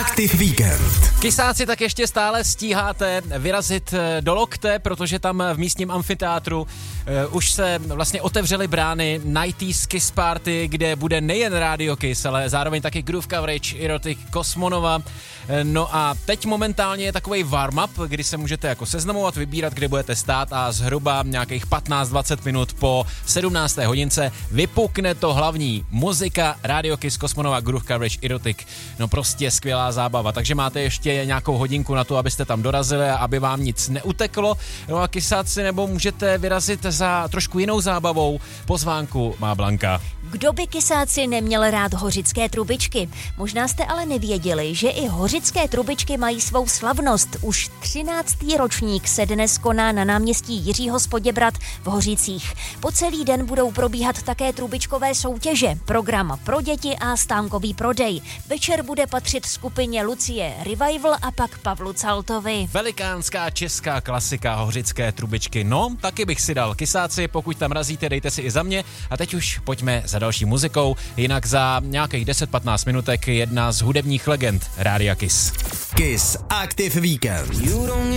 Aktiv Víkend. Kysáci, tak ještě stále stíháte vyrazit do Lokte, protože tam v místním amfiteátru už se vlastně otevřely brány 90s Kiss Party, kde bude nejen Radio Kiss, ale zároveň taky Groove Coverage, Erotic, Kosmonova. No a teď momentálně je takovej warm-up, kdy se můžete jako seznamovat, vybírat, kde budete stát a zhruba nějakých 15-20 minut po 17. hodince vypukne to hlavní. Muzika, Radio Kiss, Kosmonova, Groove Coverage, Erotic. No prostě skvělá zábava, takže máte ještě nějakou hodinku na to, abyste tam dorazili a aby vám nic neuteklo. No a kysáci, nebo můžete vyrazit za trošku jinou zábavou. Pozvánku má Blanka. Kdo by kysáci neměl rád hořické trubičky? Možná jste ale nevěděli, že i hořické trubičky mají svou slavnost. Už 13. ročník se dnes koná na náměstí Jiřího z Poděbrad v Hořicích. Po celý den budou probíhat také trubičkové soutěže, program pro děti a stánkový prodej. Večer bude patřit skupině Lucie Revival a pak Pavlu Caltovi. Velikánská česká klasika hořické trubičky. No, taky bych si dal. Kysáci, pokud tam razíte, dejte si i za mě. A teď už pojďme za další muzikou. Jinak za nějakých 10-15 minutek jedna z hudebních legend Rádia Kiss. Kiss Aktiv Víkend.